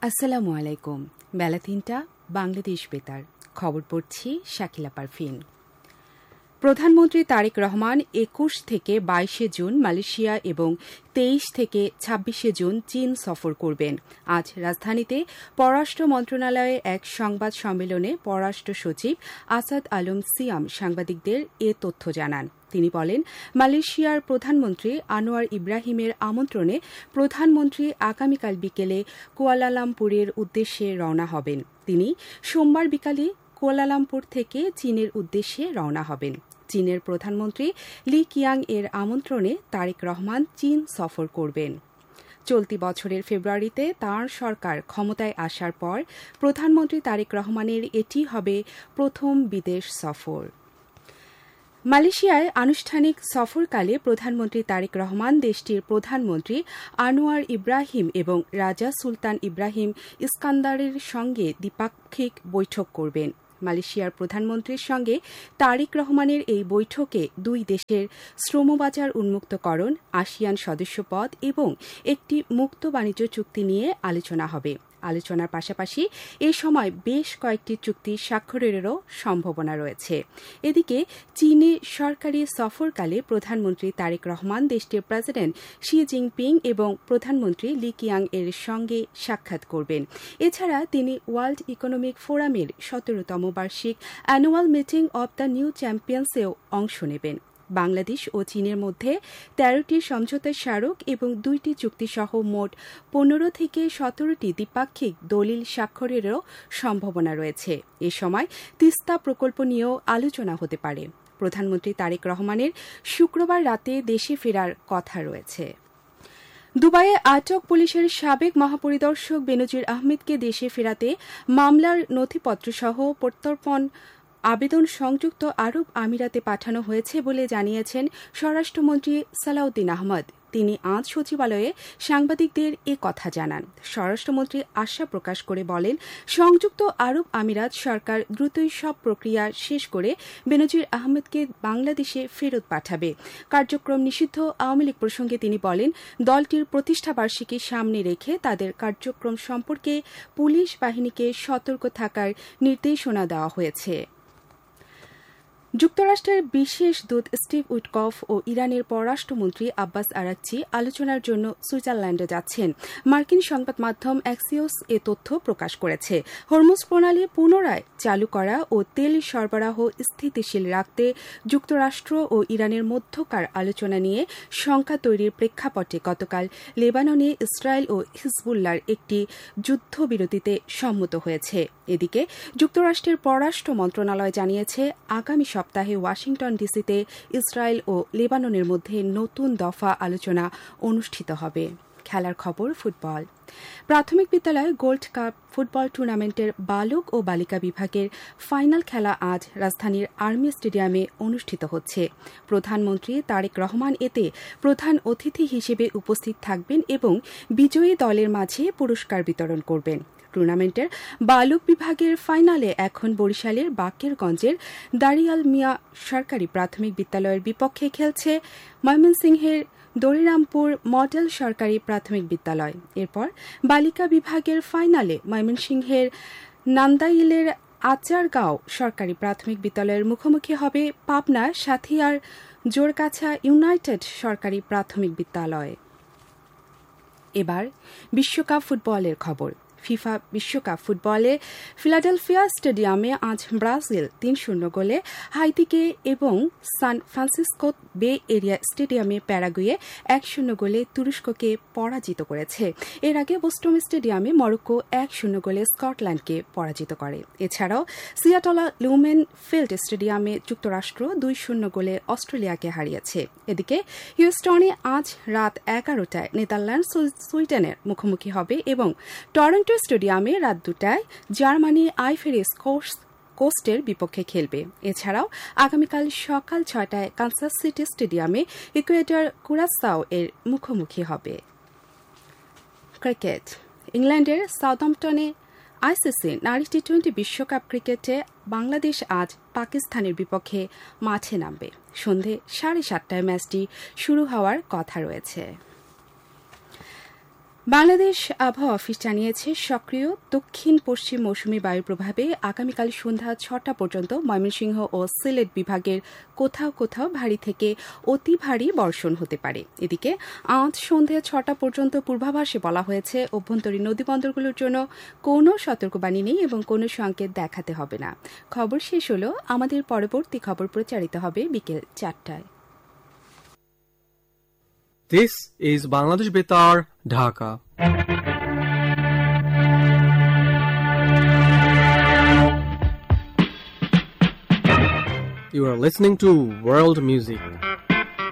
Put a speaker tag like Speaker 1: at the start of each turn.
Speaker 1: আসসালামু আলাইকুম। বেলা ৩টা, বাংলাদেশ বেতার। খবর পড়ছি শাকিলা পারফিন। প্রধানমন্ত্রী তারেক রহমান ২১ থেকে ২২ জুন মালয়েশিয়া এবং ২৩ থেকে ২৬ জুন চীন সফর করবেন। আজ রাজধানীতে পররাষ্ট্র মন্ত্রণালয়ে এক সংবাদ সম্মেলনে পররাষ্ট্র সচিব আসাদ আলম সিয়াম সাংবাদিকদের এ তথ্য জানান। তিনি বলেন, মালয়েশিয়ার প্রধানমন্ত্রী আনোয়ার ইব্রাহিমের আমন্ত্রণে প্রধানমন্ত্রী আগামীকাল বিকেলে কুয়ালালামপুরের উদ্দেশ্যে রওনা হবেন। তিনি সোমবার বিকালে কুয়ালালামপুর থেকে চীনের উদ্দেশ্যে রওনা হবেন। চীনের প্রধানমন্ত্রী লি কিয়াং এর আমন্ত্রণে তারেক রহমান চীন সফর করবেন। চলতি বছরের ফেব্রুয়ারিতে তাঁর সরকার ক্ষমতায় আসার পর প্রধানমন্ত্রী তারেক রহমানের এটি হবে প্রথম বিদেশ সফর। মালয়েশিয়ায় আনুষ্ঠানিক সফরকালে প্রধানমন্ত্রী তারেক রহমান দেশটির প্রধানমন্ত্রী আনোয়ার ইব্রাহিম এবং রাজা সুলতান ইব্রাহিম ইস্কান্দারের সঙ্গে দ্বিপাক্ষিক বৈঠক করবেন। মালয়েশিয়ার প্রধানমন্ত্রীর সঙ্গে তারেক রহমানের এই বৈঠকে দুই দেশের শ্রমবাজার উন্মুক্তকরণ, আসিয়ান সদস্যপদ এবং একটি মুক্ত বাণিজ্য চুক্তি নিয়ে আলোচনা হবে। আলোচনার পাশাপাশি এ সময় বেশ কয়েকটি চুক্তি স্বাক্ষরেরও সম্ভাবনা রয়েছে। এদিকে চীনে সরকারি সফরকালে প্রধানমন্ত্রী তারেক রহমান দেশটির প্রেসিডেন্ট শি জিনপিং এবং প্রধানমন্ত্রী লি কিয়াং এর সঙ্গে সাক্ষাৎ করবেন। এছাড়া তিনি ওয়ার্ল্ড ইকোনমিক ফোরামের ১৭তম বার্ষিক annual meeting of the new চ্যাম্পিয়ন্সেও অংশ নেবেন। বাংলাদেশ ও চীনের মধ্যে ১৩টি সমঝোতা স্মারক এবং ২টি চুক্তিসহ মোট ১৫ থেকে ১৭টি দ্বিপাক্ষিক দলিল স্বাক্ষরেরও সম্ভাবনা রয়েছে। এ সময় তিস্তা প্রকল্প নিয়েও আলোচনা হতে পারে। প্রধানমন্ত্রী তারেক রহমানের শুক্রবার রাতে দেশে ফেরার কথা রয়েছে। দুবাইয়ে আটক পুলিশের সাবেক মহাপরিদর্শক বেনজির আহমেদকে দেশে ফেরাতে মামলার নথিপত্রসহ প্রত্যর্পণ আবেদন সংযুক্ত আরব আমিরাতে পাঠানো হয়েছে বলে জানিয়েছেন স্বরাষ্ট্রমন্ত্রী সালাউদ্দিন আহমদ। তিনি আজ সচিবালয়ে সাংবাদিকদের এ কথা জানান। স্বরাষ্ট্রমন্ত্রী আশা প্রকাশ করে বলেন, সংযুক্ত আরব আমিরাত সরকার দ্রুতই সব প্রক্রিয়া শেষ করে বেনজির আহমেদকে বাংলাদেশে ফেরত পাঠাবে। কার্যক্রম নিষিদ্ধ আওয়ামী লীগ প্রসঙ্গে তিনি বলেন, দলটির প্রতিষ্ঠাবার্ষিকী সামনে রেখে তাদের কার্যক্রম সম্পর্কে পুলিশ বাহিনীকে সতর্ক থাকার নির্দেশনা দেওয়া হয়েছে। যুক্তরাষ্ট্রের বিশেষ দূত স্টিভ উইটকফ ও ইরানের পররাষ্ট্রমন্ত্রী আব্বাস আরাকচি আলোচনার জন্য সুইজারল্যান্ডে যাচ্ছেন। মার্কিন সংবাদ মাধ্যম অ্যাক্সিওস এ তথ্য প্রকাশ করেছে। হরমুজ প্রণালী পুনরায় চালু করা ও তেল সরবরাহ স্থিতিশীল রাখতে যুক্তরাষ্ট্র ও ইরানের মধ্যকার আলোচনা নিয়ে শঙ্কা তৈরির প্রেক্ষাপটে গতকাল লেবাননে ইসরায়েল ও হিজবুল্লাহর একটি যুদ্ধবিরতিতে সম্মত হয়েছে। এদিকে যুক্তরাষ্ট্রের পররাষ্ট্র মন্ত্রণালয় জানিয়েছে, আগামী সপ্তাহে ওয়াশিংটন ডিসিতে ইসরায়েল ও লেবাননের মধ্যে নতুন দফা আলোচনা অনুষ্ঠিত হবে। খেলার খবর ফুটবল। প্রাথমিক বিদ্যালয় গোল্ড কাপ ফুটবল টুর্নামেন্টের বালক ও বালিকা বিভাগের ফাইনাল খেলা আজ রাজধানীর আর্মি স্টেডিয়ামে অনুষ্ঠিত হচ্ছে। প্রধানমন্ত্রী তারেক রহমান এতে প্রধান অতিথি হিসেবে উপস্থিত থাকবেন এবং বিজয়ী দলের মাঝে পুরস্কার বিতরণ করবেন। টুর্নামেন্টের বালক বিভাগের ফাইনালে এখন বরিশালের বাকেরগঞ্জের দাড়িয়াল মিয়া সরকারি প্রাথমিক বিদ্যালয়ের বিপক্ষে খেলছে ময়মনসিংহের দরিরামপুর মডেল সরকারি প্রাথমিক বিদ্যালয়। এরপর বালিকা বিভাগের ফাইনালে ময়মনসিংহের নান্দাইলের আচারগাঁও সরকারি প্রাথমিক বিদ্যালয়ের মুখোমুখি হবে পাবনা সাথিয়ার জোরকাছা ইউনাইটেড সরকারি প্রাথমিক বিদ্যালয়। এবার বিশ্বকাপ ফুটবলের খবর। ফিফা বিশ্বকাপ ফুটবলে ফিলাডেলফিয়া স্টেডিয়ামে আজ ব্রাজিল ৩-০ গোলে হাইতিকে এবং সান ফ্রান্সিসকো বে এরিয়া স্টেডিয়ামে প্যারাগুয়ে ১-০ গোলে তুরস্ককে পরাজিত করেছে। এর আগে বোস্টন স্টেডিয়ামে মরক্কো ১-০ গোলে স্কটল্যান্ডকে পরাজিত করে। এছাড়াও সিয়াটলা লুমেন ফিল্ড স্টেডিয়ামে যুক্তরাষ্ট্র ২-০ গোলে অস্ট্রেলিয়াকে হারিয়েছে। এদিকে হিউস্টনে আজ রাত ১১টায় নেদারল্যান্ডস সুইডেনের মুখোমুখি হবে এবং টরন্টো স্টেডিয়ামে রাত ২টায় জার্মানি আইভরি কোস্টের বিপক্ষে খেলবে। এছাড়াও আগামীকাল সকাল ৬টায় কানসাস সিটি স্টেডিয়ামে ইকুয়েডর কুরাসাও এর মুখোমুখি হবে। ক্রিকেট। ইংল্যান্ডের সাউথহ্যাম্পটনে আইসিসি নারী টি-২০ বিশ্বকাপ ক্রিকেটে বাংলাদেশ আজ পাকিস্তানের বিপক্ষে মাঠে নামবে। সন্ধে ৭:৩০টায় ম্যাচটি শুরু হওয়ার কথা রয়েছে। বাংলাদেশ আবহাওয়া অফিস জানিয়েছে সক্রিয় দক্ষিণ পশ্চিম মৌসুমী বায়ুর প্রভাবে আগামীকাল সন্ধ্যা ৬টা পর্যন্ত ময়মনসিংহ ও সিলেট বিভাগের কোথাও কোথাও ভারী থেকে অতি ভারী বর্ষণ হতে পারে। এদিকে আজ সন্ধ্যা ৬টা পর্যন্ত পূর্বাভাসে বলা হয়েছে অভ্যন্তরীণ নদীবন্দরগুলোর জন্য কোনো সতর্কবাণী নেই এবং কোনো সংকেত দেখাতে হবে না। খবর শেষ হল। আমাদের পরবর্তী খবর প্রচারিত হবে বিকেল ৪টায়।
Speaker 2: This is Bangladesh Betar, Dhaka. You are listening to World Music.